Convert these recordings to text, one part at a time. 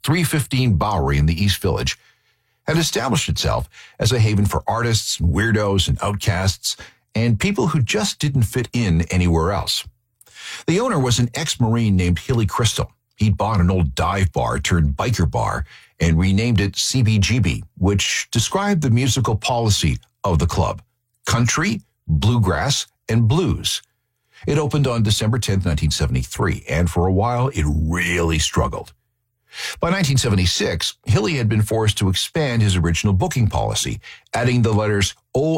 315 Bowery in the East Village, had established itself as a haven for artists, and weirdos, and outcasts, and people who just didn't fit in anywhere else. The owner was an ex-Marine named Hilly Crystal. He'd bought an old dive bar turned biker bar and renamed it CBGB, which described the musical policy of the club: country, bluegrass, and blues. It opened on December 10, 1973, and for a while it really struggled. By 1976, Hilly had been forced to expand his original booking policy, adding the letters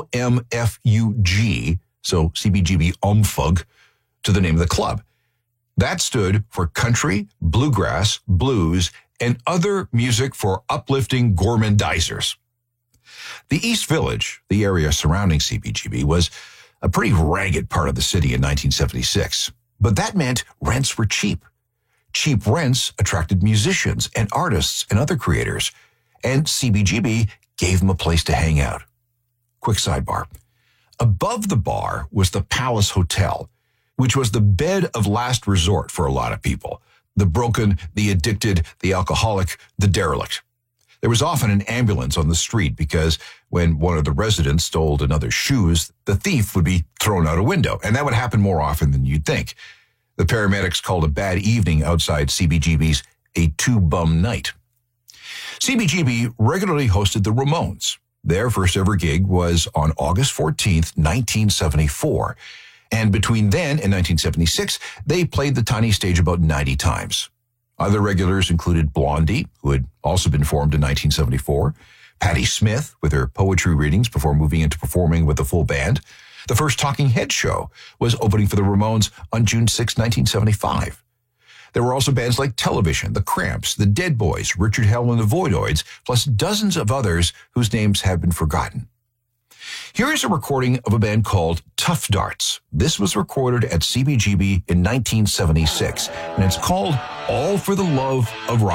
OMFUG, so CBGB OMFUG, to the name of the club. That stood for country, bluegrass, blues, and other music for uplifting gormandizers. The East Village, the area surrounding CBGB, was a pretty ragged part of the city in 1976, but that meant rents were cheap. Cheap rents attracted musicians and artists and other creators, and CBGB gave them a place to hang out. Quick sidebar. Above the bar was the Palace Hotel, which was the bed of last resort for a lot of people: the broken, the addicted, the alcoholic, the derelict. There was often an ambulance on the street because when one of the residents stole another's shoes, the thief would be thrown out a window, and that would happen more often than you'd think. The paramedics called a bad evening outside CBGB's a two-bum night. CBGB regularly hosted the Ramones. Their first ever gig was on August 14th, 1974. And between then and 1976, they played the tiny stage about 90 times. Other regulars included Blondie, who had also been formed in 1974, Patti Smith, with her poetry readings before moving into performing with a full band. The first Talking Heads show was opening for the Ramones on June 6, 1975. There were also bands like Television, The Cramps, The Dead Boys, Richard Hell and the Voidoids, plus dozens of others whose names have been forgotten. Here is a recording of a band called Tough Darts. This was recorded at CBGB in 1976, and it's called All for the Love of Rock.